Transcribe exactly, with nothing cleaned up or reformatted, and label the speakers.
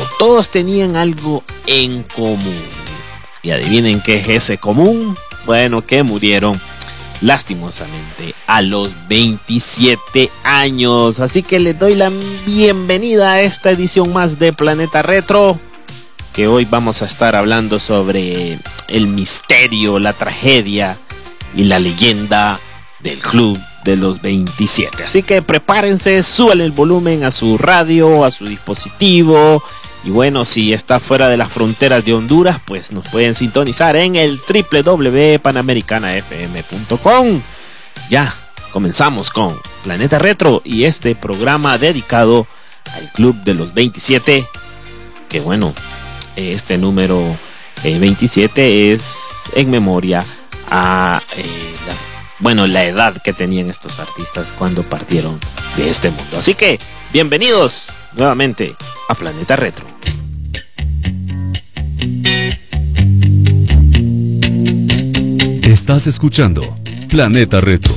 Speaker 1: todos tenían algo en común. Y adivinen qué es ese común. Bueno, que murieron lastimosamente a los veintisiete años. Así que les doy la bienvenida a esta edición más de Planeta Retro, que hoy vamos a estar hablando sobre el misterio, la tragedia y la leyenda del Club de los veintisiete. Así que prepárense, suban el volumen a su radio, a su dispositivo. Y bueno, si está fuera de las fronteras de Honduras, pues nos pueden sintonizar en el doble u doble u doble u punto panamericana f m punto com. Ya comenzamos con Planeta Retro y este programa dedicado al Club de los veintisiete. Que bueno, este número eh, veintisiete es en memoria a eh, la, bueno, la edad que tenían estos artistas cuando partieron de este mundo. Así que bienvenidos nuevamente a Planeta Retro.
Speaker 2: Estás escuchando Planeta Retro.